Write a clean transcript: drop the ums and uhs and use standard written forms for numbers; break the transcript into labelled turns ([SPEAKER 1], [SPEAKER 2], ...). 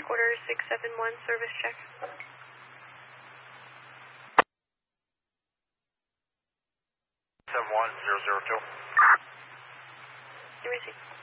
[SPEAKER 1] order 671, service check.
[SPEAKER 2] Seven one 002.
[SPEAKER 1] You may see.